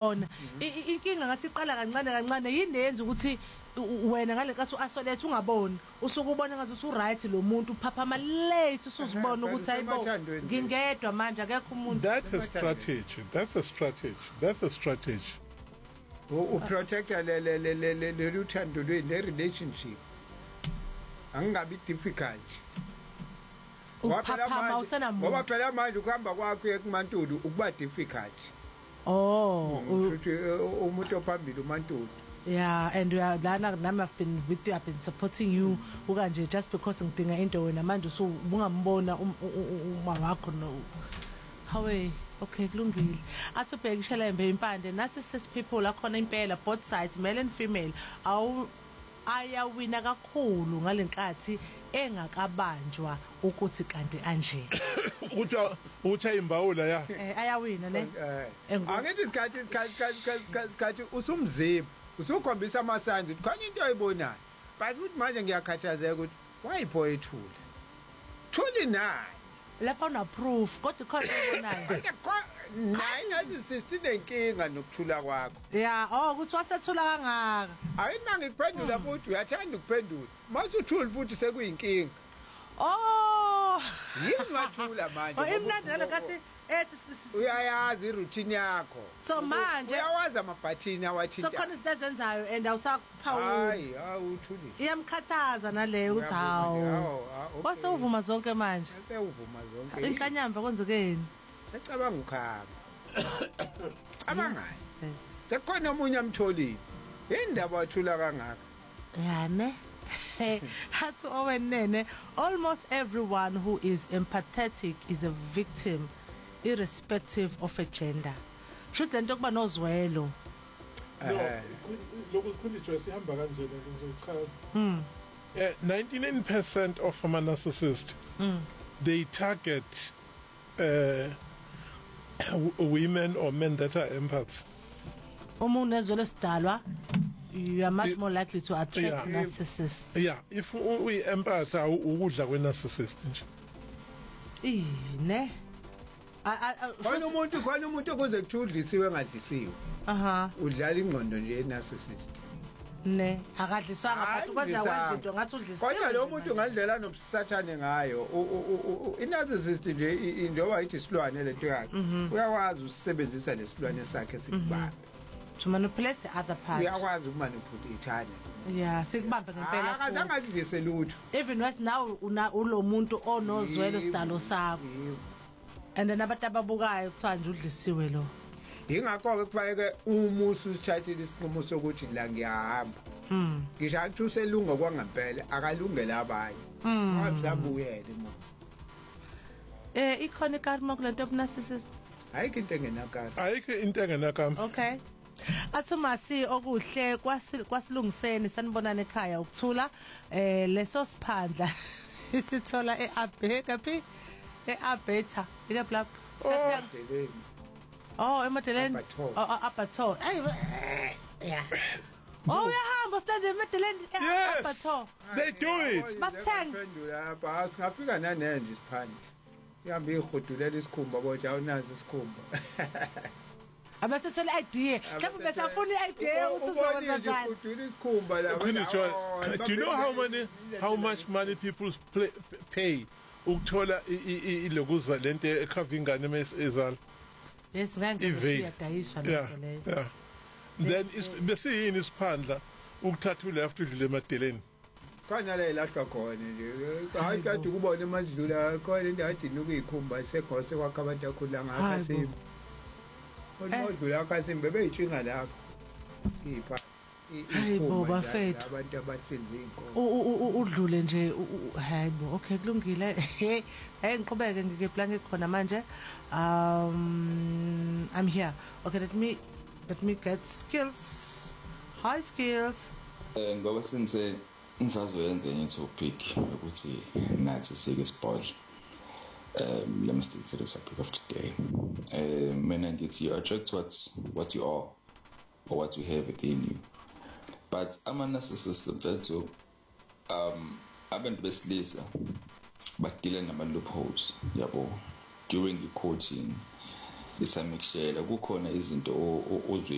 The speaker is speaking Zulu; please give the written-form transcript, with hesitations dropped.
khona inkinga ngathi iqala kancane yini yenza ukuthi wena ngale nkathi uisolate ungaboni usuke ubona ngathi usu-right lo muntu uphaphama late usuzibona ukuthi hayibo ngingedwa manje akekho umuntu. That's a strategy uprotecta le uthando lwe relationship angabi difficult uphaphama usenamuntu ngoba phela manje ukuhamba kwakho ekuMaNtuli ukuba difficult. Umuntu ophambili uMaNtuli. Yeah, and lana nami I've been with you, I've been supporting you ukanje just because ngidinga into wena manje ubungambona uma wakho no hawe. Okay, kulungile. Athi ubhekishela impande nasi sis people akhona impela both sides male and female ayawina kakhulu ngalenkathi engakabanjwa ukuthi kanti anje utha imbawula ya ayawina ne angithi isikhathi usumzimba usukhombisa amasanzi khanye into ayibonayo but uthi manje ngiyakhathazeka ukuthi wayipho Thuli naye lapha una proof kodwa khona ubonayo naye ngathi sisinenkinga nokuthula kwakho. Yeah, ukuthi wasethula kangaka ayina ngikuphendula futhi uyathanda ukuphendula mase uthuli futhi sekuyinkinga. Yini ngathula manje imnandela kathi ethi uyayazi iroutine yakho so manje uyawazi amabhathini awathinta so khona izinto ezenzayo and awusaphawula hayi uthuli iyamkhathaza naleyo ukuthi hawo wase uvuma zonke manje uvuma zonke inkanyamba kwenzekeni ecabanga ukhamba abangayi sekhona omunye amtholile indaba wathula kangaka yane Hathu owenene almost everyone who is empathetic is a victim irrespective of a gender. Just lento kuba nozwelo. Lokhu kulijo sihamba kanje ngizochaza. 99% of narcissists they target women or men that are empaths. Umuntu ezwelo sidalwa you are much more likely to attract narcissists. Yeah, if we empath ukudla kwe narcissist nje. Ne? Khona umuntu okuze kuthudlisiwe ngadlisiwe. Udlala ingqondo nje narcissist. Ne, akadliswanga but kwenza izinto ngathi udlisiwe. Kodwa lo muntu ngadlela nobusathane ngayo. Narcissist nje indoba ithi silwane lento yakhe. Uyawazi usebenzisa lesilwane sakhe sikubamba. To manipulate the other part. Uyakwazi ukumanipulate. Yeah, sikubambe ngempela futhi. Akazange adlise lutho. Even wes now ulo muntu onozwelo sidalo sakho. And then abantu ababukayo kuthiwa nje udlisiwe lo. Ingakho ke kufanele umusu usithathile isinqumo sokuthi la ngiyahamba. Ngisho athi uselunga kwangempela akalungele abanye. Mhlawumbe mo. Ikhona ikarma kulento obunarcissist. Ayikho into engenakama. Ayikho into engenakama. Okay. Athumasi okuhle kwasilungiseni sanibonana ekhaya ukuthula leso siphandla isithola eAbeka phi eAbeta ile blab Sathele. Emadeleni Abato yeah uyahamba stand eMadeleni Abato they do it basithenge ngafika nanenje isiphandla ihambe ihudulela isikhumba kodwa awunazi isikhumba abasethola idea mhlawumbe besafuna idea ukuthi uzokwenza njani isikhumba la do you know how much money people pay ukuthola ilokuza lento ekhava ingane ezala yes ngiyadayiswa lento leyo yeah then besiyini isiphandla ukuthatha uleft udlule eMadeleni khona la ilahlwa khona nje hayi kade ukubona emadlula khona into yadini ukuyikhumba segose kwakhe abantu akhula ngakho simo odlula akasimbe beyitshinga lapho kipha hayibo bafethu abantu abahlinza inkonzo udlule nje hayibo okay kulungile hey ngiqhubeke ngikeplan khona manje I'm here okay let me get skills high skills ngoba senze ngisazoyenza enye topic ukuthi nathi sike sibhodle let me stick to the topic of today. Mina ngithi you attract what you are or what you have within you. But I'm a narcissist mfethu abantu besilisa badila nama loopholes yabo during the courting isamixela kukhona izinto